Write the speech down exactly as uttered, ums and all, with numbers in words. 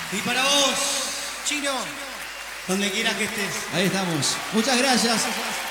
Y para vos, Chino, donde quiera que estés. Ahí estamos. Muchas gracias.